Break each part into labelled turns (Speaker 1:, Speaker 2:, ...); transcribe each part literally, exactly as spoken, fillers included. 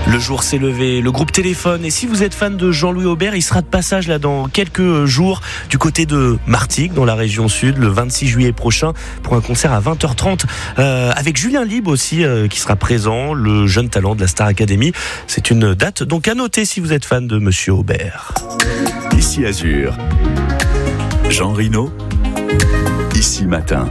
Speaker 1: Le jour s'est levé, le groupe Téléphone. Et si vous êtes fan de Jean-Louis Aubert, il sera de passage là dans quelques jours du côté de Martigues, dans la région sud, le vingt-six juillet prochain, pour un concert à vingt heures trente, euh, avec Julien Libre aussi, euh, qui sera présent, le jeune talent de la Star Academy. C'est une date donc à noter si vous êtes fan de Monsieur Aubert.
Speaker 2: Ici Azur, Jean Rino, Ici Matin.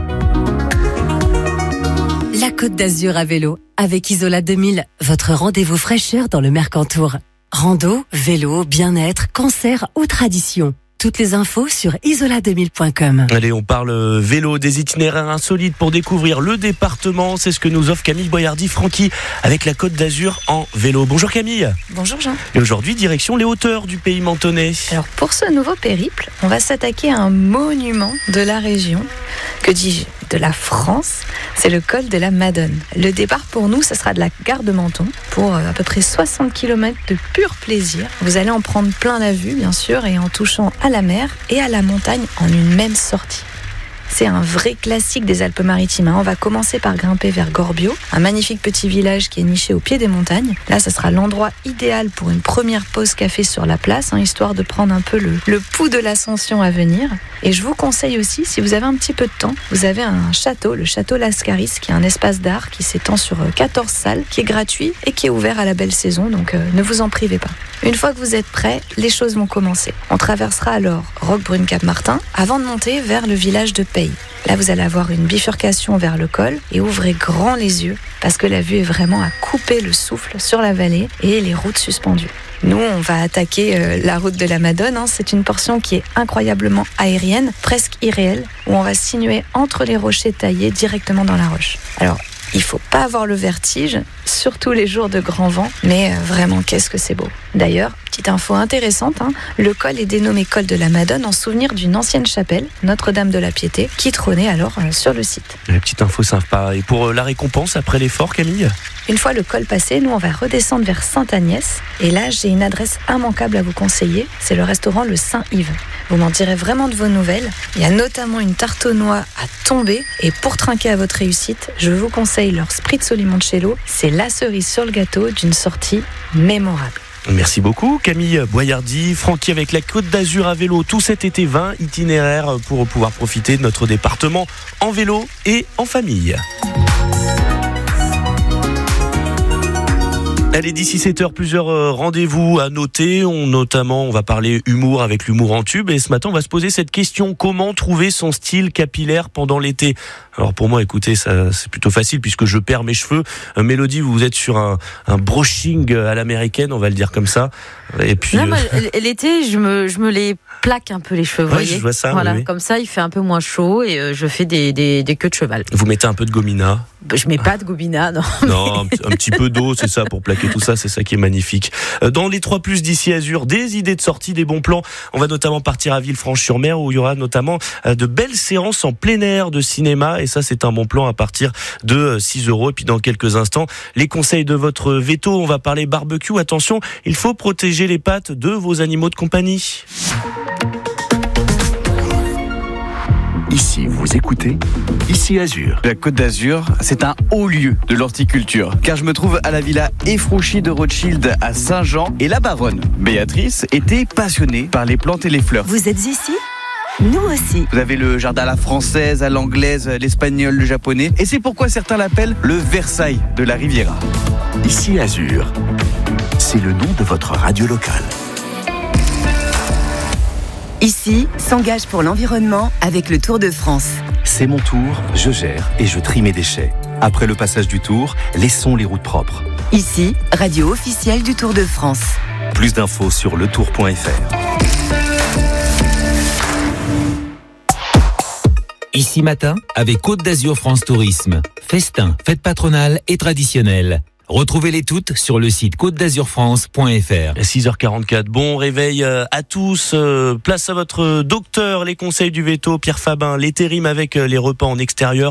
Speaker 3: La Côte d'Azur à vélo, avec Isola deux mille, votre rendez-vous fraîcheur dans le Mercantour. Rando, vélo, bien-être, cancer ou tradition. Toutes les infos sur isola deux mille point com.
Speaker 1: Allez, on parle vélo, des itinéraires insolites pour découvrir le département. C'est ce que nous offre Camille Boyardi-Franqui avec la Côte d'Azur en vélo. Bonjour Camille.
Speaker 4: Bonjour Jean.
Speaker 1: Et aujourd'hui, direction les hauteurs du pays mentonnais.
Speaker 4: Alors pour ce nouveau périple, on va s'attaquer à un monument de la région, que dis-je, de la France, c'est le col de la Madone. Le départ pour nous, ce sera de la gare de Menton pour à peu près soixante kilomètres de pur plaisir. Vous allez en prendre plein la vue, bien sûr, et en touchant à la mer et à la montagne en une même sortie. C'est un vrai classique des Alpes-Maritimes. On va commencer par grimper vers Gorbio, un magnifique petit village qui est niché au pied des montagnes. Là, ce sera l'endroit idéal pour une première pause café sur la place, hein, histoire de prendre un peu le, le pouls de l'ascension à venir. Et je vous conseille aussi, si vous avez un petit peu de temps, vous avez un château, le château Lascaris, qui est un espace d'art qui s'étend sur quatorze salles, qui est gratuit et qui est ouvert à la belle saison, donc euh, ne vous en privez pas. Une fois que vous êtes prêts, les choses vont commencer. On traversera alors Roquebrune-Cap-Martin avant de monter vers le village de Peille. Là, vous allez avoir une bifurcation vers le col et ouvrez grand les yeux parce que la vue est vraiment à couper le souffle sur la vallée et les routes suspendues. Nous, on va attaquer euh, la route de la Madone. Hein. C'est une portion qui est incroyablement aérienne, presque irréelle, où on va sinuer entre les rochers taillés directement dans la roche. Alors, il faut pas avoir le vertige, surtout les jours de grand vent, mais euh, vraiment, qu'est-ce que c'est beau. D'ailleurs, petite info intéressante, hein, le col est dénommé col de la Madone en souvenir d'une ancienne chapelle, Notre-Dame de la Piété, qui trônait alors euh, sur le site.
Speaker 1: Une petite info sympa. Et pour euh, la récompense après l'effort, Camille ?
Speaker 4: Une fois le col passé, nous on va redescendre vers Sainte-Agnès. Et là, j'ai une adresse immanquable à vous conseiller. C'est le restaurant Le Saint-Yves. Vous m'en direz vraiment de vos nouvelles. Il y a notamment une tarte aux noix à tomber. Et pour trinquer à votre réussite, je vous conseille leur spritz au limoncello. C'est la cerise sur le gâteau d'une sortie mémorable.
Speaker 1: Merci beaucoup Camille Boyardi-Franqui avec la Côte d'Azur à vélo tout cet été. Vingt itinéraires pour pouvoir profiter de notre département en vélo et en famille. Allez, d'ici sept heures, plusieurs rendez-vous à noter. On, notamment, on va parler humour avec l'humour en tube. Et ce matin, on va se poser cette question. Comment trouver son style capillaire pendant l'été ? Alors pour moi, écoutez, ça, c'est plutôt facile puisque je perds mes cheveux. Euh, Mélodie, vous êtes sur un, un brushing à l'américaine, on va le dire comme ça. Et puis,
Speaker 5: non, moi,
Speaker 1: euh...
Speaker 5: l'été, je me, je me les plaque un peu les cheveux.
Speaker 1: Ouais,
Speaker 5: voyez
Speaker 1: je vois ça.
Speaker 5: Voilà,
Speaker 1: oui.
Speaker 5: Comme ça, il fait un peu moins chaud et euh, je fais des, des, des queues de cheval.
Speaker 1: Vous mettez un peu de gomina ?
Speaker 5: Je mets pas de gomina, non.
Speaker 1: Non, un, un petit peu d'eau, c'est ça, pour plaquer tout ça, c'est ça qui est magnifique. Dans les trois plus d'ici Azur, des idées de sortie, des bons plans. On va notamment partir à Villefranche-sur-Mer où il y aura notamment de belles séances en plein air de cinéma. Et ça, c'est un bon plan à partir de six euros. Et puis dans quelques instants, les conseils de votre veto. On va parler barbecue. Attention, il faut protéger les pattes de vos animaux de compagnie.
Speaker 2: Ici, vous écoutez Ici Azur.
Speaker 6: La Côte d'Azur, c'est un haut lieu de l'horticulture, car je me trouve à la villa Effrouchy de Rothschild à Saint-Jean, et la baronne, Béatrice, était passionnée par les plantes et les fleurs.
Speaker 3: Vous êtes ici ? Nous aussi.
Speaker 6: Vous avez le jardin à la française, à l'anglaise, l'espagnol, le japonais, et c'est pourquoi certains l'appellent le Versailles de la Riviera.
Speaker 2: Ici Azur, c'est le nom de votre radio locale.
Speaker 3: Ici, s'engage pour l'environnement avec le Tour de France.
Speaker 7: C'est mon tour, je gère et je trie mes déchets. Après le passage du Tour, laissons les routes propres.
Speaker 3: Ici, radio officielle du Tour de France.
Speaker 7: Plus d'infos sur le tour point f r.
Speaker 8: Ici Matin, avec Côte d'Azur France Tourisme. Festin, fête patronale et traditionnelle. Retrouvez-les toutes sur le site côte d'azur france point f r.
Speaker 1: six heures quarante-quatre, bon réveil à tous. Place à votre docteur, les conseils du veto, Pierre Fabin, les térimes avec les repas en extérieur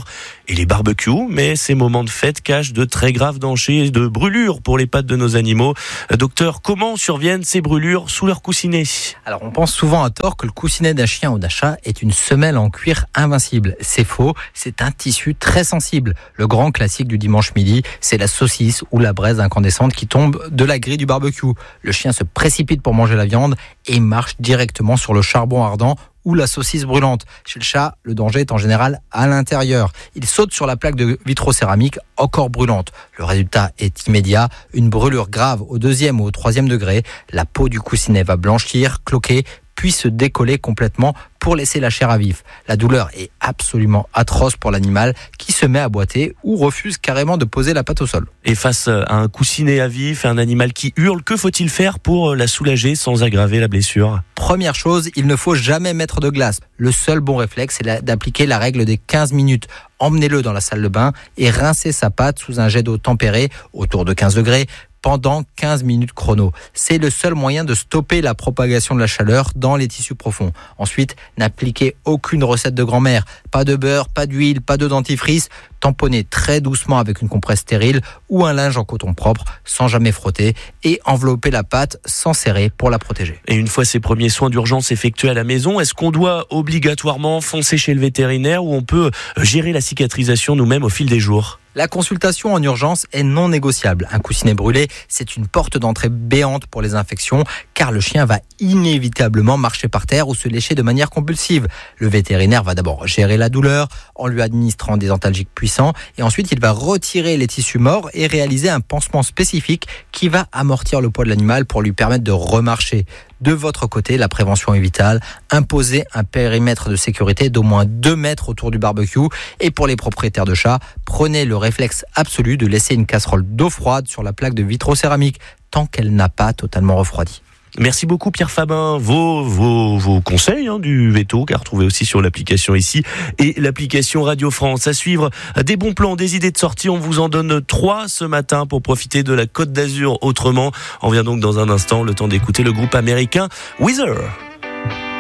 Speaker 1: et les barbecues, mais ces moments de fête cachent de très graves dangers et de brûlures pour les pattes de nos animaux. Docteur, comment surviennent ces brûlures sous leur coussinet ?
Speaker 9: Alors on pense souvent à tort que le coussinet d'un chien ou d'un chat est une semelle en cuir invincible. C'est faux, c'est un tissu très sensible. Le grand classique du dimanche midi, c'est la saucisse ou la braise incandescente qui tombe de la grille du barbecue. Le chien se précipite pour manger la viande et marche directement sur le charbon ardent ou la saucisse brûlante. Chez le chat, le danger est en général à l'intérieur. Il saute sur la plaque de vitrocéramique encore brûlante. Le résultat est immédiat, une brûlure grave au deuxième ou au troisième degré. La peau du coussinet va blanchir, cloquer, puis se décoller complètement pour laisser la chair à vif. La douleur est absolument atroce pour l'animal qui se met à boiter ou refuse carrément de poser la patte au sol.
Speaker 1: Et face à un coussinet à vif et un animal qui hurle, que faut-il faire pour la soulager sans aggraver la blessure ?
Speaker 9: Première chose, il ne faut jamais mettre de glace. Le seul bon réflexe, c'est d'appliquer la règle des quinze minutes. Emmenez-le dans la salle de bain et rincez sa patte sous un jet d'eau tempéré, autour de quinze degrés, pendant quinze minutes chrono. C'est le seul moyen de stopper la propagation de la chaleur dans les tissus profonds. Ensuite, n'appliquez aucune recette de grand-mère. Pas de beurre, pas d'huile, pas de dentifrice. Tamponnez très doucement avec une compresse stérile ou un linge en coton propre sans jamais frotter et enveloppez la pâte sans serrer pour la protéger.
Speaker 1: Et une fois ces premiers soins d'urgence effectués à la maison, est-ce qu'on doit obligatoirement foncer chez le vétérinaire ou on peut gérer la cicatrisation nous-mêmes au fil des jours ?
Speaker 9: La consultation en urgence est non négociable. Un coussinet brûlé, c'est une porte d'entrée béante pour les infections, car le chien va inévitablement marcher par terre ou se lécher de manière compulsive. Le vétérinaire va d'abord gérer la douleur en lui administrant des antalgiques puissants, et ensuite il va retirer les tissus morts et réaliser un pansement spécifique qui va amortir le poids de l'animal pour lui permettre de remarcher. De votre côté, la prévention est vitale. Imposez un périmètre de sécurité d'au moins deux mètres autour du barbecue. Et pour les propriétaires de chats, prenez le réflexe absolu de laisser une casserole d'eau froide sur la plaque de vitrocéramique tant qu'elle n'a pas totalement refroidi.
Speaker 1: Merci beaucoup Pierre Fabin. Vos, vos, vos conseils hein, du veto, qu'à retrouver aussi sur l'application ici et l'application Radio France. À suivre, des bons plans, des idées de sortie. On vous en donne trois ce matin pour profiter de la Côte d'Azur autrement. On revient donc dans un instant, le temps d'écouter le groupe américain Weezer.